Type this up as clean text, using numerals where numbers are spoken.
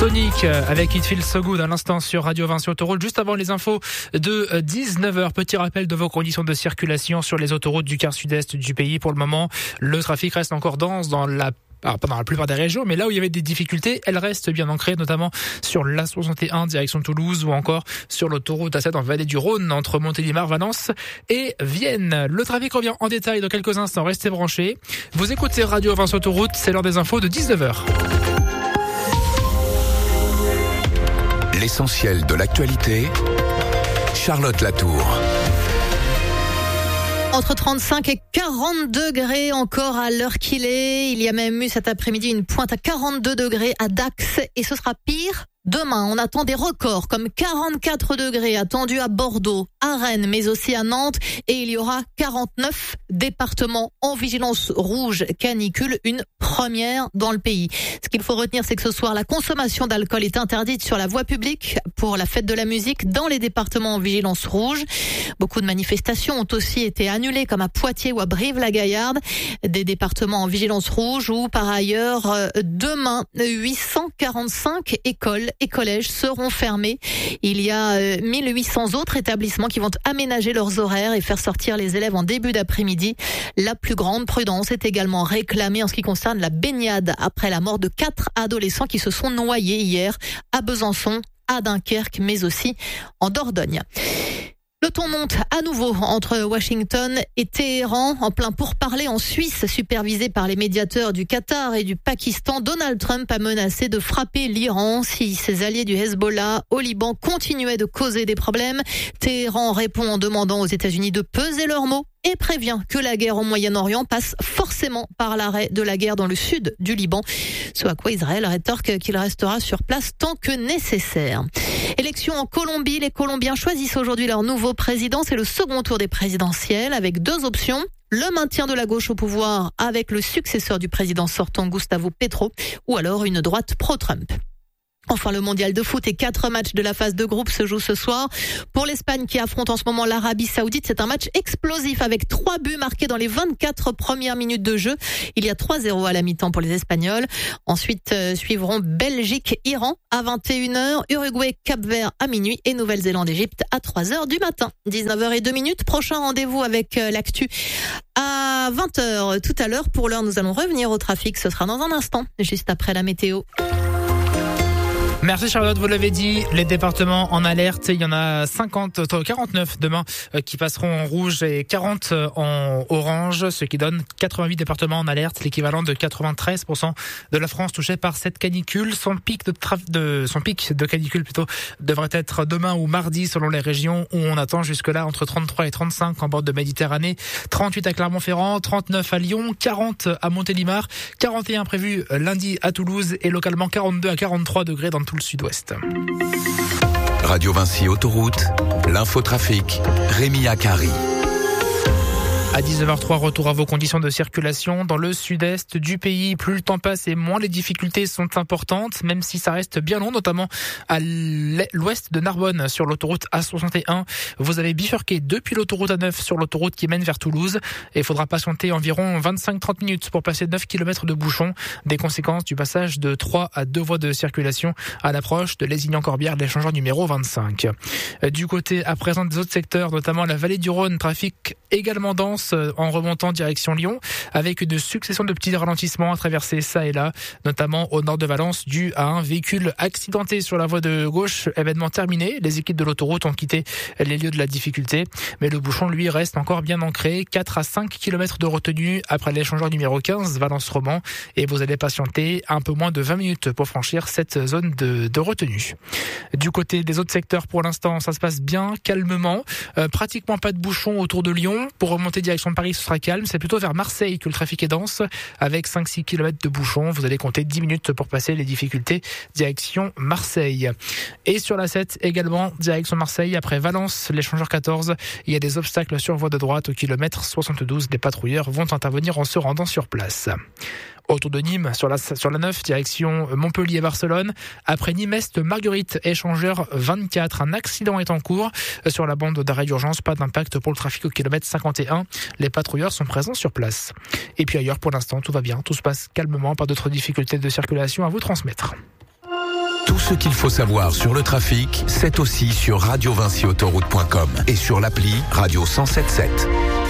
Sonic avec It Feels So Good à l'instant sur Radio Vinci Autoroute. Juste avant les infos de 19h, petit rappel de vos conditions de circulation sur les autoroutes du quart sud-est du pays. Pour le moment, le trafic reste encore dense pas dans la plupart des régions, mais là où il y avait des difficultés, elles restent bien ancrées, notamment sur l'A61 direction Toulouse ou encore sur l'autoroute A7 en vallée du Rhône entre Montélimar, Valence et Vienne. Le trafic revient en détail dans quelques instants, restez branchés. Vous écoutez Radio Vinci Autoroute, c'est l'heure des infos de 19h. L'essentiel de l'actualité, Charlotte Latour. Entre 35 et 40 degrés encore à l'heure qu'il est. Il y a même eu cet après-midi une pointe à 42 degrés à Dax et ce sera pire demain. On attend des records comme 44 degrés attendus à Bordeaux, à Rennes, mais aussi à Nantes. Et il y aura 49 départements en vigilance rouge canicule, une première dans le pays. Ce qu'il faut retenir, c'est que ce soir, la consommation d'alcool est interdite sur la voie publique pour la fête de la musique dans les départements en vigilance rouge. Beaucoup de manifestations ont aussi été annulées, comme à Poitiers ou à Brive-la-Gaillarde, des départements en vigilance rouge où, par ailleurs, demain, 845 écoles et collèges seront fermés. Il y a 1800 autres établissements qui vont aménager leurs horaires et faire sortir les élèves en début d'après-midi. La plus grande prudence est également réclamée en ce qui concerne la baignade après la mort de 4 adolescents qui se sont noyés hier à Besançon, à Dunkerque, mais aussi en Dordogne. Le ton monte à nouveau entre Washington et Téhéran. En plein pourparlers en Suisse, supervisé par les médiateurs du Qatar et du Pakistan, Donald Trump a menacé de frapper l'Iran si ses alliés du Hezbollah au Liban continuaient de causer des problèmes. Téhéran répond en demandant aux États-Unis de peser leurs mots et prévient que la guerre au Moyen-Orient passe forcément par l'arrêt de la guerre dans le sud du Liban. Ce à quoi Israël rétorque qu'il restera sur place tant que nécessaire. Élection en Colombie, les Colombiens choisissent aujourd'hui leur nouveau président. C'est le second tour des présidentielles avec deux options. Le maintien de la gauche au pouvoir avec le successeur du président sortant Gustavo Petro ou alors une droite pro-Trump. Enfin, le mondial de foot et 4 matchs de la phase de groupe se jouent ce soir. Pour l'Espagne qui affronte en ce moment l'Arabie Saoudite, c'est un match explosif avec 3 buts marqués dans les 24 premières minutes de jeu. Il y a 3-0 à la mi-temps pour les Espagnols. Ensuite, suivront Belgique-Iran à 21h, Uruguay-Cap-Vert à minuit et Nouvelle-Zélande-Égypte à 3h du matin. 19h02. Prochain rendez-vous avec l'actu à 20h tout à l'heure. Pour l'heure, nous allons revenir au trafic. Ce sera dans un instant, juste après la météo. Merci Charlotte, vous l'avez dit, les départements en alerte, il y en a 49 demain qui passeront en rouge et 40 en orange, ce qui donne 88 départements en alerte, l'équivalent de 93% de la France touchée par cette canicule. Son pic de canicule devrait être demain ou mardi selon les régions où on attend jusque-là entre 33 et 35 en bord de Méditerranée, 38 à Clermont-Ferrand, 39 à Lyon, 40 à Montélimar, 41 prévu lundi à Toulouse et localement 42 à 43 degrés dans tout le sud-ouest. Radio Vinci Autoroute, l'infotrafic, Rémi Akari. À 19h03, retour à vos conditions de circulation. Dans le sud-est du pays, plus le temps passe et moins les difficultés sont importantes, même si ça reste bien long, notamment à l'ouest de Narbonne, sur l'autoroute A61. Vous avez bifurqué depuis l'autoroute A9 sur l'autoroute qui mène vers Toulouse. Et il faudra patienter environ 25-30 minutes pour passer 9 km de bouchons. Des conséquences du passage de 3 à 2 voies de circulation à l'approche de Lézignan-Corbière, l'échangeur numéro 25. Du côté à présent des autres secteurs, notamment la vallée du Rhône, trafic également dense en remontant direction Lyon, avec une succession de petits ralentissements à traverser ça et là, notamment au nord de Valence, dû à un véhicule accidenté sur la voie de gauche. Événement terminé, les équipes de l'autoroute ont quitté les lieux de la difficulté, mais le bouchon, lui, reste encore bien ancré, 4 à 5 km de retenue après l'échangeur numéro 15, Valence-Romand, et vous allez patienter un peu moins de 20 minutes pour franchir cette zone de retenue. Du côté des autres secteurs, pour l'instant, ça se passe bien, calmement, pratiquement pas de bouchon autour de Lyon. Pour remonter direction de Paris, ce sera calme. C'est plutôt vers Marseille que le trafic est dense, avec 5-6 km de bouchons. Vous allez compter 10 minutes pour passer les difficultés direction Marseille. Et sur la 7 également, direction Marseille, après Valence, l'échangeur 14, il y a des obstacles sur voie de droite au kilomètre 72. Les patrouilleurs vont intervenir en se rendant sur place. Autour de Nîmes, sur la 9, direction Montpellier-Barcelone. Après Nîmes-Est, Marguerite, échangeur 24. Un accident est en cours sur la bande d'arrêt d'urgence. Pas d'impact pour le trafic au kilomètre 51. Les patrouilleurs sont présents sur place. Et puis ailleurs, pour l'instant, tout va bien. Tout se passe calmement. Pas d'autres difficultés de circulation à vous transmettre. Tout ce qu'il faut savoir sur le trafic, c'est aussi sur radiovincyautoroute.com et sur l'appli Radio 107.7.